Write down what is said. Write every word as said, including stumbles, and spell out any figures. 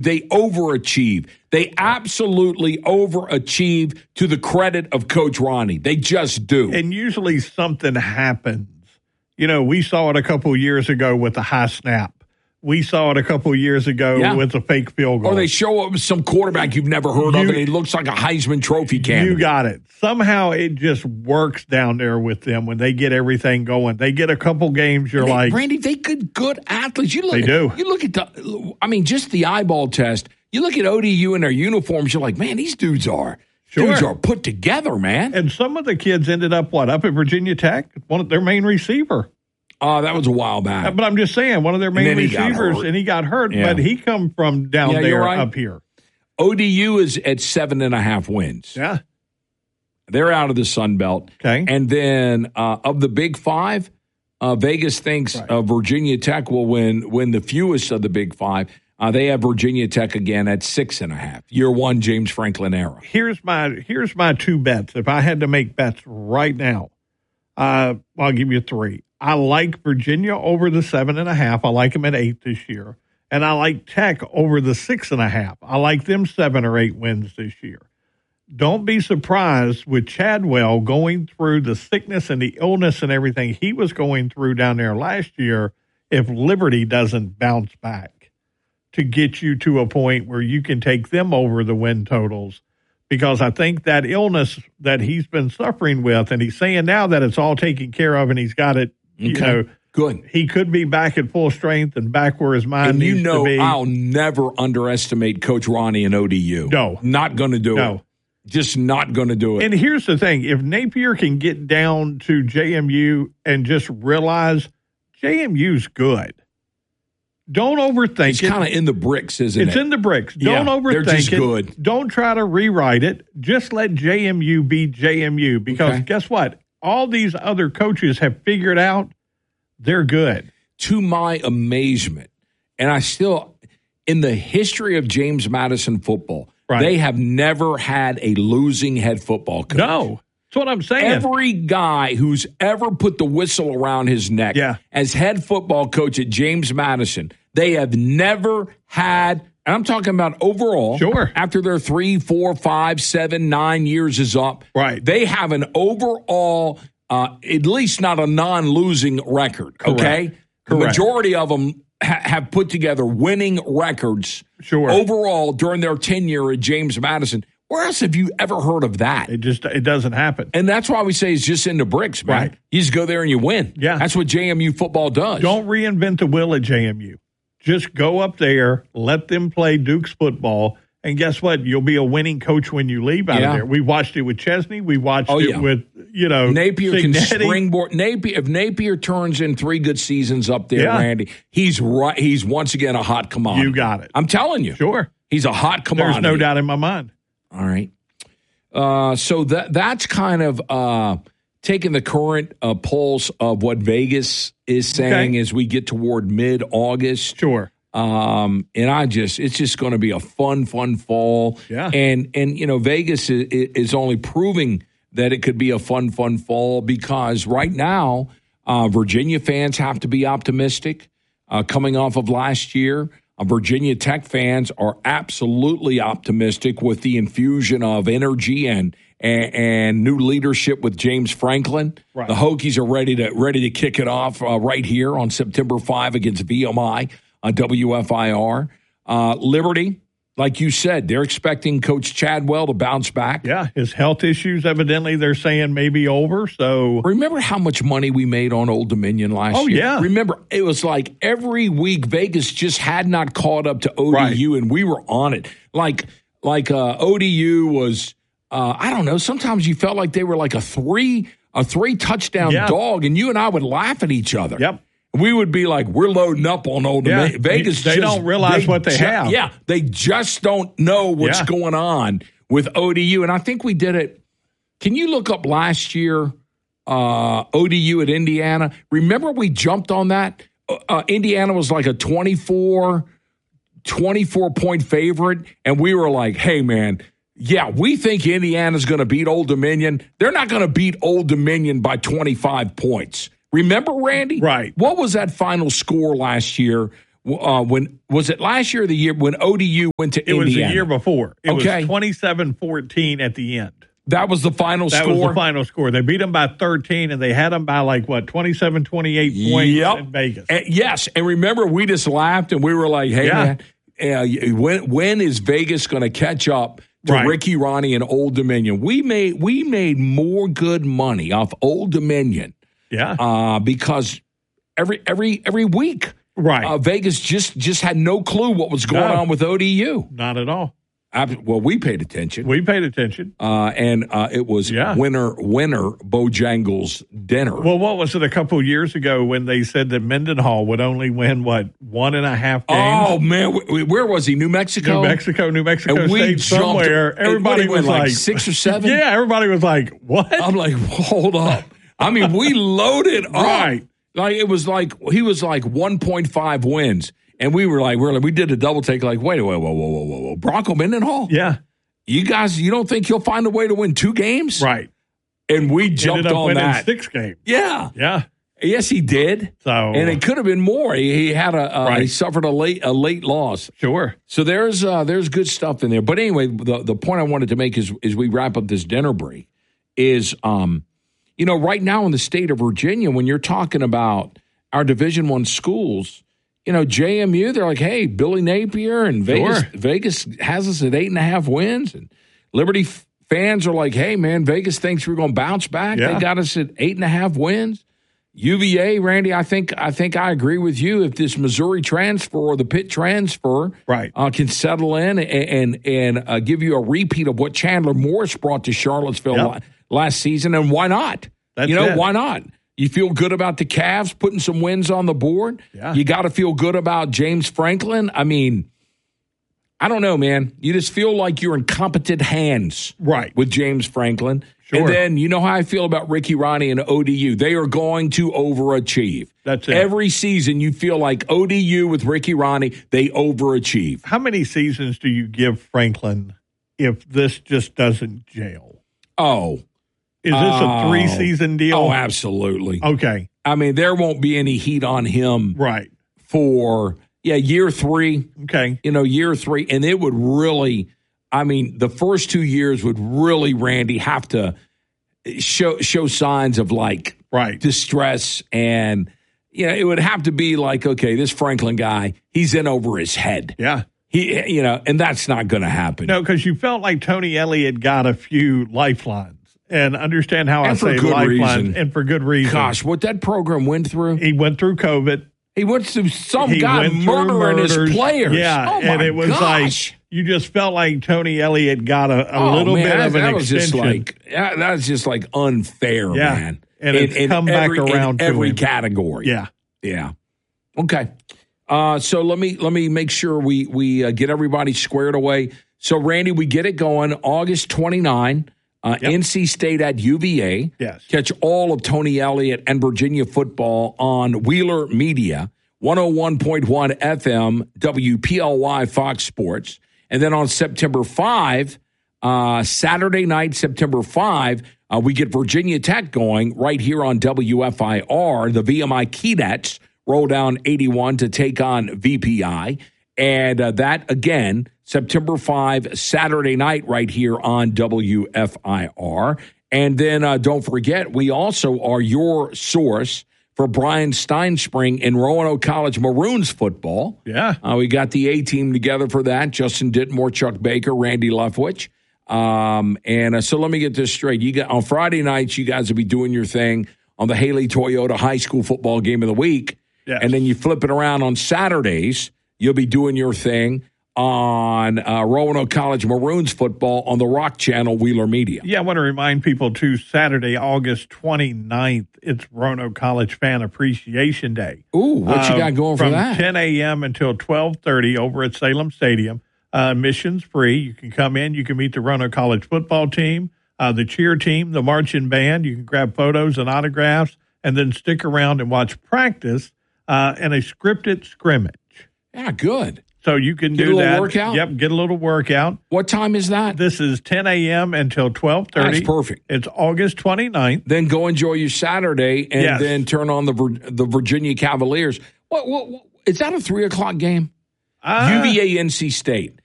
They overachieve. They absolutely overachieve to the credit of Coach Ronnie. They just do. And usually something happens. You know, we saw it a couple years ago with the high snap. We saw it a couple years ago yeah. with a fake field goal. Or they show up with some quarterback you've never heard you, of, and he looks like a Heisman Trophy candidate. You got it. Somehow it just works down there with them when they get everything going. They get a couple games, you're they, like. Randy, they good, good athletes. You look, they do. You look at the, I mean, just the eyeball test. You look at O D U and their uniforms, you're like, man, these dudes are. Sure. Dudes are put together, man. And some of the kids ended up, what, up at Virginia Tech? One of their main receiver. Oh, uh, that was a while back. But I'm just saying, one of their main receivers, and he got hurt, yeah. but he come from down yeah, there right. up here. O D U is at seven and a half wins. Yeah. They're out of the Sun Belt. Okay. And then uh, of the Big Five, uh, Vegas thinks right. uh, Virginia Tech will win win the fewest of the Big Five. Uh, they have Virginia Tech again at six and a half. Year one, James Franklin era. Here's my here's my two bets. If I had to make bets right now, uh, I'll give you three. I like Virginia over the seven and a half. I like them at eight this year. And I like Tech over the six and a half. I like them seven or eight wins this year. Don't be surprised with Chadwell going through the sickness and the illness and everything he was going through down there last year if Liberty doesn't bounce back to get you to a point where you can take them over the win totals. Because I think that illness that he's been suffering with, and he's saying now that it's all taken care of and he's got it, you okay. know, good. He could be back at full strength and back where his mind and needs you know, to be. I'll never underestimate Coach Ronnie and O D U. No. Not going to do no. it. Just not going to do it. And here's the thing. If Napier can get down to J M U and just realize J M U's good. Don't overthink it's it. It's kind of in the bricks, isn't it's it? It's in the bricks. Don't yeah, overthink they're just it. Good. Don't try to rewrite it. Just let J M U be J M U. Because okay. guess what? All these other coaches have figured out they're good. To my amazement, and I still, in the history of James Madison football, right. they have never had a losing head football coach. No. That's what I'm saying. Every guy who's ever put the whistle around his neck yeah. as head football coach at James Madison, they have never had, and I'm talking about overall, sure. after their three, four, five, seven, nine years is up, right. they have an overall, uh, at least not a non-losing record, Correct. okay? Correct. The majority of them ha- have put together winning records sure. overall during their tenure at James Madison. Where else have you ever heard of that? It just it doesn't happen. And that's why we say it's just in the bricks, man. Right. You just go there and you win. Yeah. That's what J M U football does. Don't reinvent the wheel at J M U. Just go up there, let them play Duke's football, and guess what? You'll be a winning coach when you leave out yeah. of there. We watched it with Chesney. We watched oh, it yeah. with, you know, Napier Signetti. can springboard. Napier, if Napier turns in three good seasons up there, yeah. Randy, he's right. He's once again a hot commodity. You got it. I'm telling you. Sure. He's a hot commodity. There's no doubt in my mind. All right. Uh, so that that's kind of uh, taking the current uh, pulse of what Vegas is saying okay. as we get toward mid-August. Sure. Um, and I just, it's just going to be a fun, fun fall. Yeah. And, and, you know, Vegas is, is only proving that it could be a fun, fun fall because right now, uh, Virginia fans have to be optimistic, uh, coming off of last year. Uh, Virginia Tech fans are absolutely optimistic with the infusion of energy and, and, and new leadership with James Franklin. Right. The Hokies are ready to, ready to kick it off, uh, right here on September fifth against V M I. On W F I R. Uh, Liberty, like you said, they're expecting Coach Chadwell to bounce back. Yeah, his health issues, evidently, they're saying may be over. So remember how much money we made on Old Dominion last oh, year? yeah. Remember, it was like every week Vegas just had not caught up to O D U, right. and we were on it. Like, like uh, O D U was, uh, I don't know, sometimes you felt like they were like a three, a three touchdown yeah. dog, and you and I would laugh at each other. Yep. We would be like, we're loading up on Old yeah. Dominion. Vegas. They just, don't realize they what they ju- have. Yeah, they just don't know what's yeah. going on with O D U. And I think we did it. Can you look up last year, uh, O D U at Indiana? Remember we jumped on that? Uh, Indiana was like a twenty-four, twenty-four point favorite. And we were like, hey, man, yeah, we think Indiana's going to beat Old Dominion. They're not going to beat Old Dominion by twenty-five points. Remember, Randy? Right. What was that final score last year uh, when was it last year or the year when O D U went to it Indiana? It was the year before. It okay. was twenty-seven fourteen at the end. That was the final that score? That was the final score. They beat them by thirteen, and they had them by, like, what, twenty-seven, twenty-eight points yep. in Vegas. And, yes, and remember, we just laughed, and we were like, hey, yeah. man, uh, when, when is Vegas going to catch up to right. Ricky Ronnie and Old Dominion? We made we made more good money off Old Dominion yeah, uh, because every every every week right. uh, Vegas just, just had no clue what was going no. on with O D U. Not at all. Well, we paid attention. We paid attention. Uh, and uh, it was yeah. winner, winner, Bojangles dinner. Well, what was it a couple of years ago when they said that Mendenhall would only win, what, one and a half games? Oh, man. Where was he? New Mexico? New Mexico, New Mexico and State, somewhere. Everybody was like, like six or seven? Yeah, everybody was like, what? I'm like, hold up. I mean, we loaded up. Right. Like, it was like, he was like one point five wins. And we were like, we were like, we did a double take, like, wait, wait, whoa, whoa, whoa, whoa, whoa. Bronco Mendenhall? Yeah. You guys, you don't think he'll find a way to win two games? Right. And we jumped Ended up on winning that. Six games. Yeah. Yeah. Yes, he did. So, and it could have been more. He, he had a uh, right. he suffered a late a late loss. Sure. So there's uh, there's good stuff in there. But anyway, the the point I wanted to make is is we wrap up this dinner break is um, you know, right now in the state of Virginia, when you're talking about our Division One schools, you know, J M U, they're like, hey, Billy Napier and Vegas sure. Vegas has us at eight and a half wins, and Liberty f- fans are like, hey, man, Vegas thinks we're going to bounce back. Yeah. They got us at eight and a half wins. U V A, Randy, I think I think I agree with you. If this Missouri transfer or the Pitt transfer right. uh, can settle in and and, and uh, give you a repeat of what Chandler Morris brought to Charlottesville yep. last season, and why not? That's you know, it. why not? You feel good about the Cavs putting some wins on the board. Yeah. You got to feel good about James Franklin. I mean, I don't know, man. You just feel like you're in competent hands right. with James Franklin. Sure. And then you know how I feel about Ricky Ronnie and O D U. They are going to overachieve. That's it. Every season you feel like O D U with Ricky Ronnie, they overachieve. How many seasons do you give Franklin if this just doesn't jail? Oh. Is this a three-season deal? Oh, absolutely. Okay. I mean, there won't be any heat on him right. for, yeah, year three. Okay. You know, year three. And it would really, I mean, the first two years would really, Randy, have to show show signs of, like, right. distress. And, you know, it would have to be like, okay, this Franklin guy, he's in over his head. Yeah. He, you know, and that's not going to happen. No, because you felt like Tony Elliott got a few lifelines. And understand how and I say lifelines, reason. and for good reason. Gosh, what that program went through. He went through COVID. He went through some he guy murdering his players. Yeah, oh and my it was gosh. like you just felt like Tony Elliott got a, a oh, little man, bit that, of an that was extension. Just like, yeah, that's just like unfair, yeah. man. And in, it's in come every, back around in to every him. category. Yeah, yeah. Okay. Uh, so let me let me make sure we we uh, get everybody squared away. So Randy, we get it going August twenty-ninth. Uh, yep. N C State at U V A. Yes. Catch all of Tony Elliott and Virginia football on Wheeler Media, one oh one point one F M, W P L Y Fox Sports. And then on September fifth, uh, Saturday night, September fifth, uh, we get Virginia Tech going right here on W F I R. The V M I Keydets roll down eighty-one to take on V P I. And uh, that, again, September fifth, Saturday night, right here on W F I R. And then uh, don't forget, we also are your source for Brian Steinspring in Roanoke College Maroons football. Yeah. Uh, we got the A-team together for that. Justin Ditmore, Chuck Baker, Randy Leftwich. Um, and uh, so let me get this straight. You got on Friday nights, you guys will be doing your thing on the Haley Toyota High School Football Game of the Week. Yes. And then you flip it around on Saturdays. You'll be doing your thing on uh, Roanoke College Maroons football on the Rock Channel, Wheeler Media. Yeah, I want to remind people, too, Saturday, August twenty-ninth, it's Roanoke College Fan Appreciation Day. Ooh, what you uh, got going for that? From ten a.m. until twelve thirty over at Salem Stadium. Uh, admissions free. You can come in. You can meet the Roanoke College football team, uh, the cheer team, the marching band. You can grab photos and autographs and then stick around and watch practice uh, and a scripted scrimmage. Yeah, good. So you can get do a little that. Workout? Yep, get a little workout. What time is that? This is ten a.m. until twelve thirty. That's perfect. It's August twenty-ninth. Then go enjoy your Saturday and yes. then turn on the the Virginia Cavaliers. What, what, what Is that a three o'clock game? Uh, U V A N C State.